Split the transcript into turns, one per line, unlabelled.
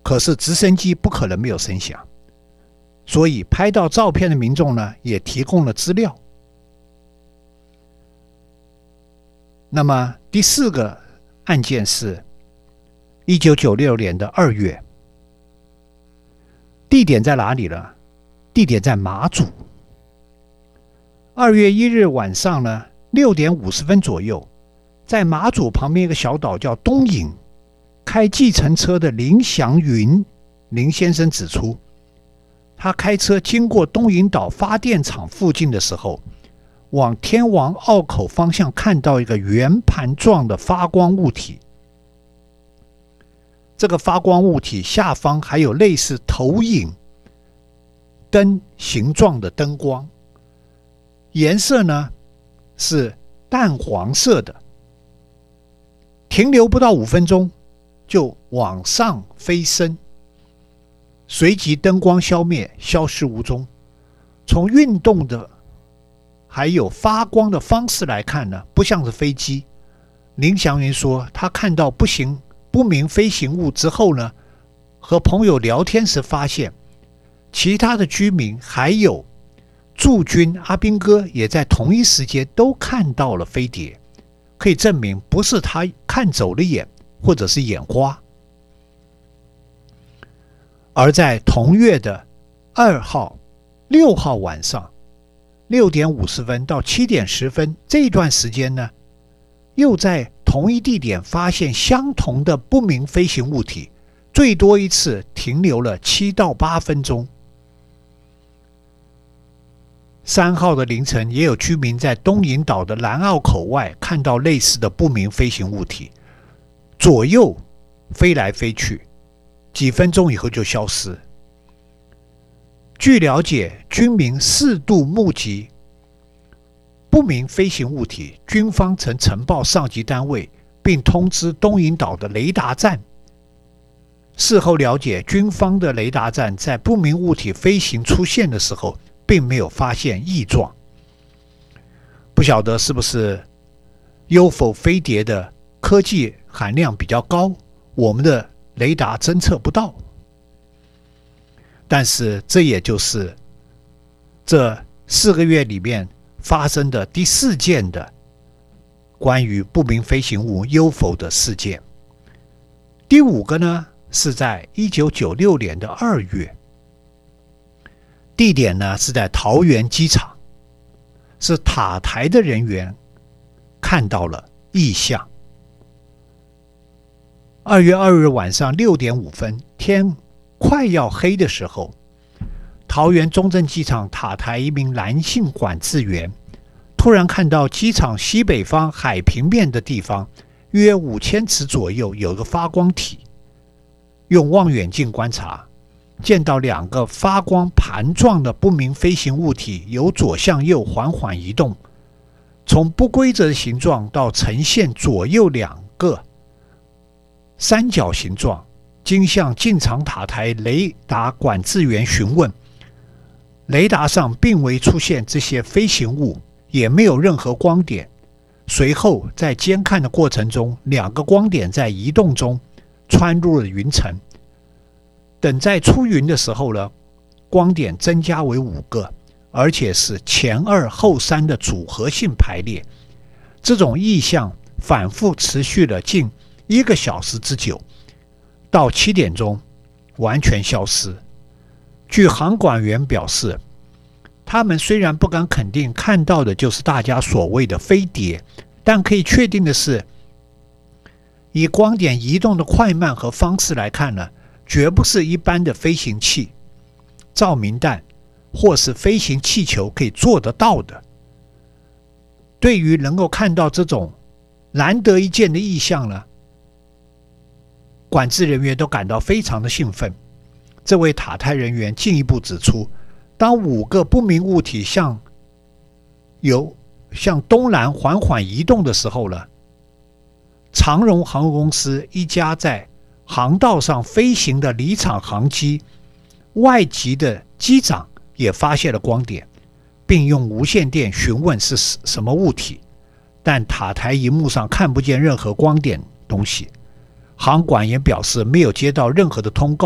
可是直升机不可能没有声响，所以拍到照片的民众呢也提供了资料。那么第4个案件是1996年的2月，地点在哪里呢？地点在马祖。2月1日晚上呢6点50分左右，在马祖旁边一个小岛叫东引，开计程车的林祥云林先生指出，他开车经过东引岛发电厂附近的时候，往天王澳口方向看到一个圆盘状的发光物体。这个发光物体下方还有类似投影灯形状的灯光，颜色呢是淡黄色的，停留不到5分钟就往上飞升，随即灯光消灭，消失无踪。从运动的还有发光的方式来看呢，不像是飞机。林祥云说，他看到不明飞行物之后呢，和朋友聊天时发现，其他的居民还有驻军阿兵哥也在同一时间都看到了飞碟，可以证明不是他看走了眼，或者是眼花。而在同月的2号、6号晚上6点50分到7点10分这一段时间呢，又在同一地点发现相同的不明飞行物体，最多一次停留了7到8分钟。3号的凌晨，也有居民在东引岛的南澳口外看到类似的不明飞行物体，左右飞来飞去，几分钟以后就消失。据了解，军民4度目击不明飞行物体，军方曾呈报上级单位，并通知东引岛的雷达站。事后了解，军方的雷达站在不明物体飞行出现的时候，并没有发现异状。不晓得是不是 UFO 飞碟的科技含量比较高，我们的雷达侦测不到。但是这也就是这4个月里面发生的第4件的关于不明飞行物 UFO 的事件。第5个呢，是在1996年的2月，地点呢是在桃园机场，是塔台的人员看到了异象。2月2日晚上6点5分，天快要黑的时候，桃园中正机场塔台一名男性管制员突然看到机场西北方海平面的地方约5000尺左右有个发光体，用望远镜观察，见到2个发光盘状的不明飞行物体由左向右缓缓移动，从不规则的形状到呈现左右2个三角形状。经向进场塔台雷达管制员询问，雷达上并未出现这些飞行物，也没有任何光点。随后在监看的过程中，2个光点在移动中穿入了云层。等在出云的时候呢，光点增加为5个，而且是前2后3的组合性排列。这种异象反复持续了近1个小时之久，到7点钟完全消失。据航管员表示，他们虽然不敢肯定看到的就是大家所谓的飞碟，但可以确定的是，以光点移动的快慢和方式来看呢，绝不是一般的飞行器、照明弹或是飞行气球可以做得到的。对于能够看到这种难得一见的异象呢，管制人员都感到非常的兴奋。这位塔台人员进一步指出，当5个不明物体向东南缓缓移动的时候呢，长荣航空公司一家在航道上飞行的离场航机外籍的机长也发现了光点，并用无线电询问是什么物体，但塔台荧幕上看不见任何光点东西。航管也表示没有接到任何的通告